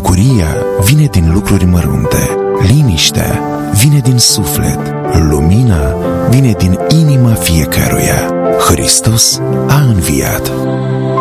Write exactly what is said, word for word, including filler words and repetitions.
Bucuria vine din lucruri mărunte, liniștea vine din suflet, lumina vine din inima fiecăruia. Hristos a înviat.